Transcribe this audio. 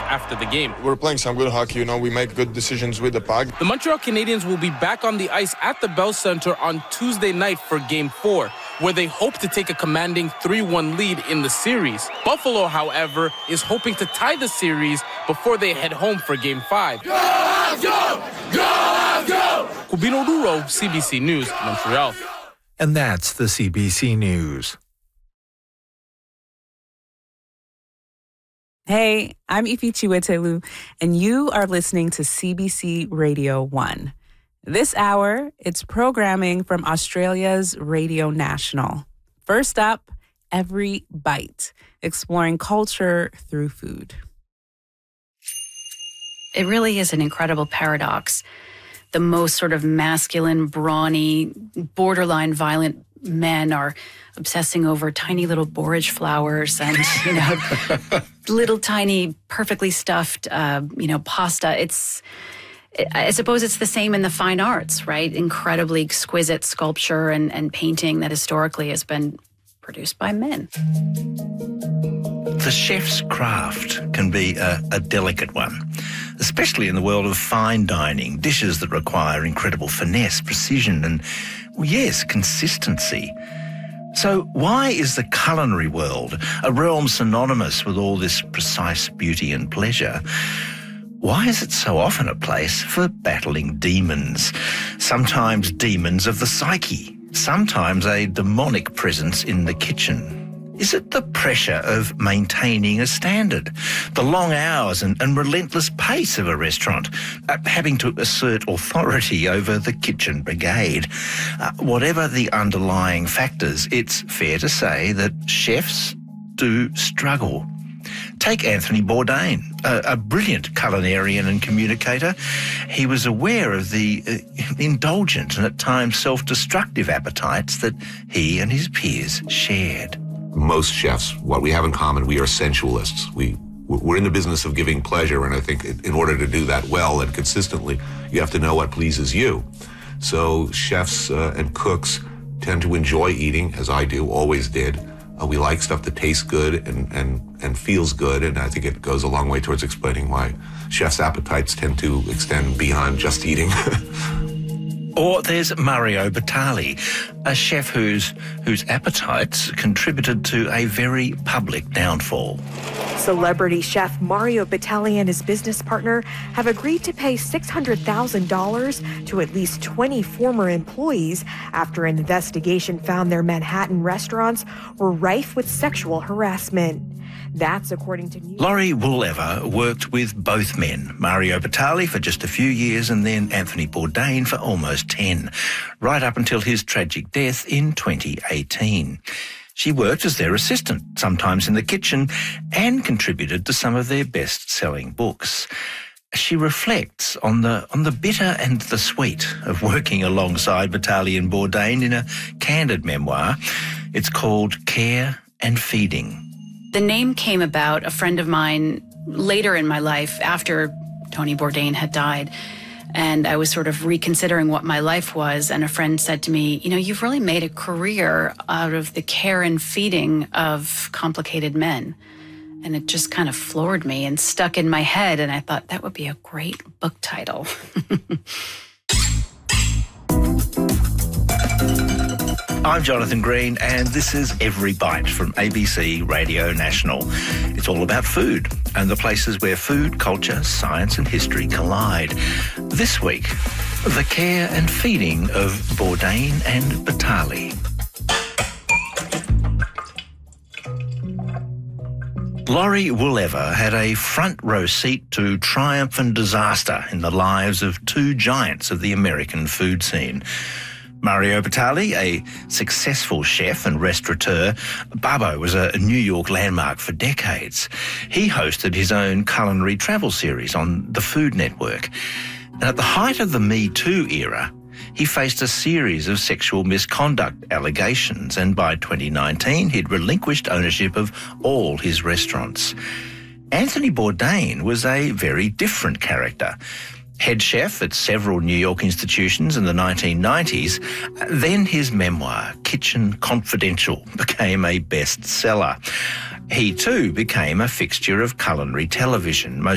after the game. We're playing some good hockey, we make good decisions with the puck. The Montreal Canadiens will be back on the ice at the Bell Center on Tuesday night for Game 4, where they hope to take a commanding 3-1 lead in the series. Buffalo, however, is hoping to tie the series before they head home for Game 5. Go, Habs, go! Go, Habs, go! Cubino Duro, CBC News, Montreal. And that's the CBC News. Hey, I'm Ifi Chiwetelu, and you are listening to CBC Radio 1. This hour, it's programming from Australia's Radio National. First up, Every Bite, exploring culture through food. It really is an incredible paradox. The most sort of masculine, brawny, borderline violent men are obsessing over tiny little borage flowers and, little tiny, perfectly stuffed, pasta. I suppose it's the same in the fine arts, right? Incredibly exquisite sculpture and painting that historically has been produced by men. The chef's craft can be a delicate one, especially in the world of fine dining, dishes that require incredible finesse, precision, and, consistency. So why is the culinary world, a realm synonymous with all this precise beauty and pleasure, why is it so often a place for battling demons? Sometimes demons of the psyche, sometimes a demonic presence in the kitchen. Is it the pressure of maintaining a standard, the long hours and relentless pace of a restaurant, having to assert authority over the kitchen brigade? Whatever the underlying factors, it's fair to say that chefs do struggle. Take Anthony Bourdain, a brilliant culinarian and communicator. He was aware of the indulgent and at times self-destructive appetites that he and his peers shared. Most chefs, what we have in common, we are sensualists. We're in the business of giving pleasure, and I think in order to do that well and consistently, you have to know what pleases you. So chefs and cooks tend to enjoy eating, as I do, always did. We like stuff that tastes good and feels good, and I think it goes a long way towards explaining why chefs' appetites tend to extend beyond just eating. Or there's Mario Batali, a chef whose appetites contributed to a very public downfall. Celebrity chef Mario Batali and his business partner have agreed to pay $600,000 to at least 20 former employees after an investigation found their Manhattan restaurants were rife with sexual harassment. That's according to news. Laurie Woolever worked with both men, Mario Batali for just a few years and then Anthony Bourdain for almost 10, right up until his tragic death in 2018. She worked as their assistant, sometimes in the kitchen, and contributed to some of their best-selling books. She reflects on the bitter and the sweet of working alongside Batali and Bourdain in a candid memoir. It's called Care and Feeding. The name came about, a friend of mine, later in my life, after Tony Bourdain had died, and I was sort of reconsidering what my life was, and a friend said to me, you've really made a career out of the care and feeding of complicated men. And it just kind of floored me and stuck in my head, and I thought that would be a great book title. I'm Jonathan Green, and this is Every Bite from ABC Radio National. It's all about food and the places where food, culture, science and history collide. This week, the care and feeding of Bourdain and Batali. Laurie Woolever had a front row seat to triumph and disaster in the lives of two giants of the American food scene. Mario Batali, a successful chef and restaurateur, Babbo was a New York landmark for decades. He hosted his own culinary travel series on the Food Network. And at the height of the Me Too era, he faced a series of sexual misconduct allegations, and by 2019 he'd relinquished ownership of all his restaurants. Anthony Bourdain was a very different character. Head chef at several New York institutions in the 1990s, then his memoir, Kitchen Confidential, became a bestseller. He too became a fixture of culinary television,